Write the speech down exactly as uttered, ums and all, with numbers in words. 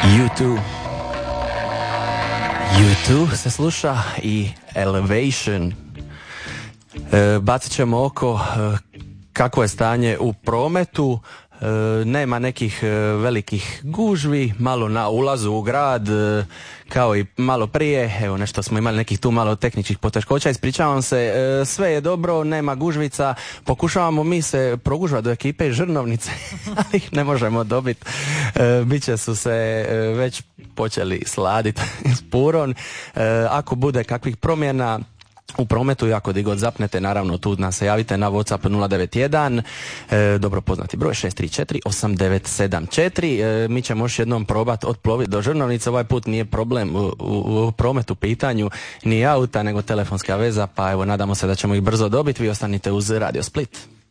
U dva U dva se sluša i Elevation. E, bacit ćemo oko e, kako je stanje u prometu. E, nema nekih e, velikih gužvi, malo na ulazu u grad, e, kao i malo prije, evo nešto smo imali nekih tu malo tehničkih poteškoća, ispričavam se, e, sve je dobro, nema gužvica, pokušavamo mi se progužvati do ekipe iz Žrnovnice, ali ih ne možemo dobiti. E, biće su se e, već počeli sladiti s purom. E, ako bude kakvih promjena u prometu i ako di god zapnete, naravno tu nas se javite na WhatsApp nula devet jedan, e, dobro poznati broj šest tri četiri osam devet sedam četiri. E, mi ćemo još jednom probati otploviti do Žrnovnice. Ovaj put nije problem u, u, u prometu pitanju ni auta, nego telefonska veza, pa evo nadamo se da ćemo ih brzo dobiti. Vi ostanite uz Radio Split.